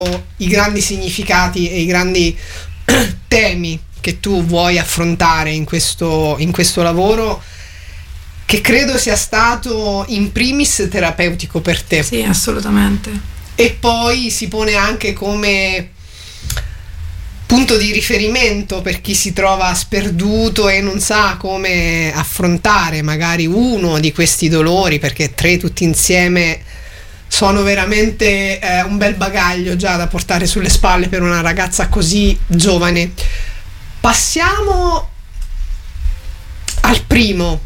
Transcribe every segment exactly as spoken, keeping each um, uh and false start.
i grandi significati e i grandi temi che tu vuoi affrontare in questo, in questo lavoro, che credo sia stato in primis terapeutico per te. Sì, assolutamente. E poi si pone anche come punto di riferimento per chi si trova sperduto e non sa come affrontare magari uno di questi dolori, perché tre tutti insieme sono veramente eh, un bel bagaglio già da portare sulle spalle per una ragazza così giovane. Passiamo al primo.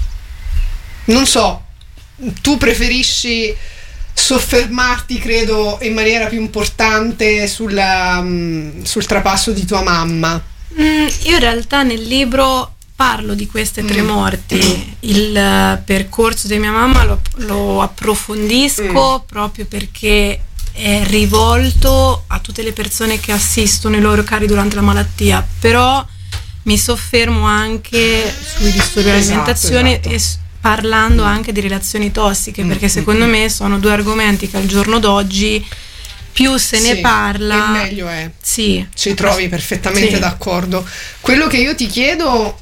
Non so, tu preferisci soffermarti, credo, in maniera più importante sulla, um, sul trapasso di tua mamma? Mm, io in realtà nel libro parlo di queste tre morti. Il uh, percorso di mia mamma lo, lo approfondisco mm. proprio perché è rivolto a tutte le persone che assistono i loro cari durante la malattia, però mi soffermo anche sui disturbi dell'alimentazione, esatto, esatto. e parlando anche di relazioni tossiche, perché secondo me sono due argomenti che al giorno d'oggi più se ne sì, parla e meglio è. Sì. Ci trovi perfettamente sì. d'accordo. Quello che io ti chiedo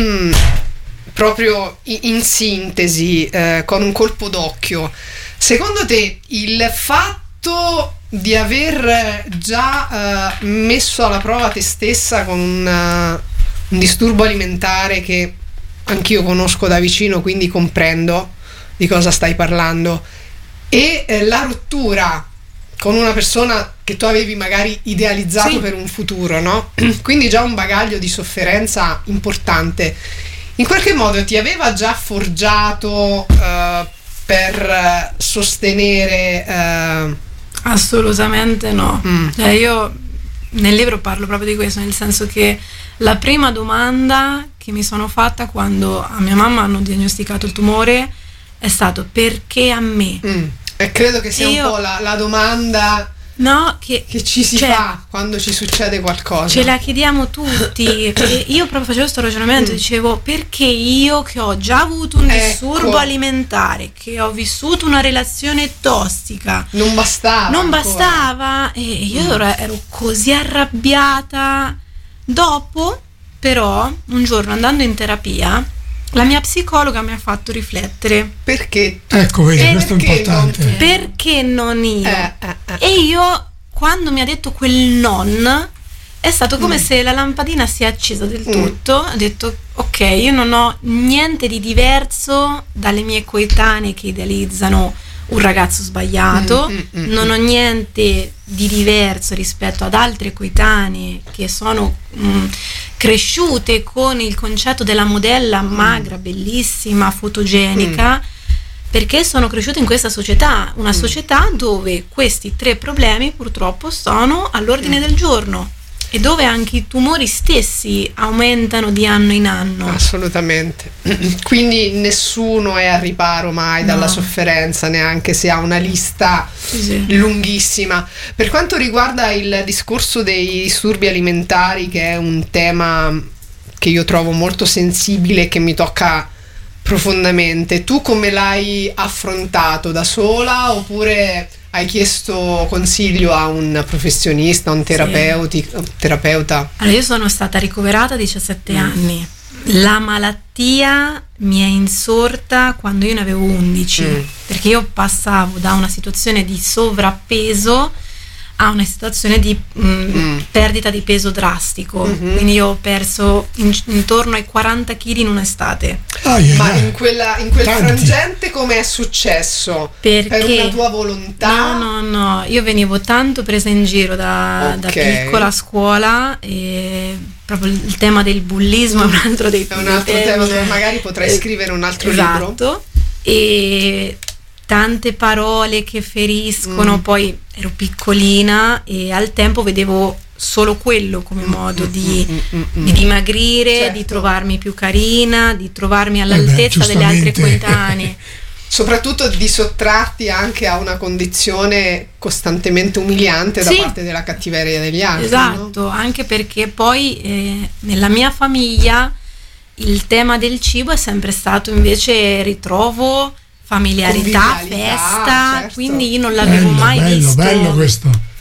proprio in sintesi, eh, con un colpo d'occhio, secondo te il fatto di aver già uh, messo alla prova te stessa con un, uh, un disturbo alimentare che anch'io conosco da vicino, quindi comprendo di cosa stai parlando, e eh, la rottura con una persona che tu avevi magari idealizzato sì. per un futuro, no? Quindi già un bagaglio di sofferenza importante, in qualche modo ti aveva già forgiato uh, per sostenere uh... Assolutamente no. mm. Cioè io nel libro parlo proprio di questo, nel senso che la prima domanda che mi sono fatta quando a mia mamma hanno diagnosticato il tumore è stato: perché a me? Mm. E credo che sia io, un po' la, la domanda no, che, che ci si cioè, fa quando ci succede qualcosa. Ce la chiediamo tutti. E io proprio facevo questo ragionamento, mm. dicevo: perché io che ho già avuto un ecco. disturbo alimentare, che ho vissuto una relazione tossica, non bastava non ancora. bastava, e io mm. ero, ero così arrabbiata. Dopo però un giorno, andando in terapia, la mia psicologa mi ha fatto riflettere. Perché? Ecco, vedi, perché questo è importante. Non, perché non io? Eh, eh, eh. E io, quando mi ha detto quel non, è stato come mm. se la lampadina si è accesa del tutto. Mm. Ho detto: ok, io non ho niente di diverso dalle mie coetanee che idealizzano un ragazzo sbagliato, mm, mm, mm, non ho niente di diverso rispetto ad altre coetanee che sono mh, cresciute con il concetto della modella magra, bellissima, fotogenica, mm. perché sono cresciute in questa società, una mm. società dove questi tre problemi purtroppo sono all'ordine mm. del giorno e dove anche i tumori stessi aumentano di anno in anno. Assolutamente. Quindi nessuno è a riparo mai dalla no. sofferenza, neanche se ha una lista sì, sì. lunghissima. Per quanto riguarda il discorso dei disturbi alimentari, che è un tema che io trovo molto sensibile e che mi tocca profondamente, tu come l'hai affrontato? Da sola oppure hai chiesto consiglio a un professionista, a un terapeuti, sì. terapeuta? Allora, io sono stata ricoverata a diciassette mm. anni. La malattia mi è insorta quando io ne avevo undici, mm. perché io passavo da una situazione di sovrappeso a una situazione di mh, mm. perdita di peso drastico, mm-hmm. quindi io ho perso in, intorno ai quaranta chili in un'estate. Oh, yeah. Ma in, quella, in quel Tanti. frangente come è successo? Perché? Per una tua volontà? No, no, no, io venivo tanto presa in giro da, okay. da piccola a scuola, e proprio il tema del bullismo è un altro dei è un altro temi. tema dove magari potrai eh, scrivere un altro esatto. libro. E tante parole che feriscono, mm. poi ero piccolina e al tempo vedevo solo quello come modo di, mm, mm, mm, di dimagrire, certo. di trovarmi più carina, di trovarmi all'altezza eh beh, delle altre coetanee. Soprattutto di sottrarti anche a una condizione costantemente umiliante sì. da parte della cattiveria degli altri. Esatto, no? Anche perché poi eh, nella mia famiglia il tema del cibo è sempre stato invece ritrovo, familiarità, festa, certo. Quindi io non l'avevo bello, mai bello, visto. Bello questo.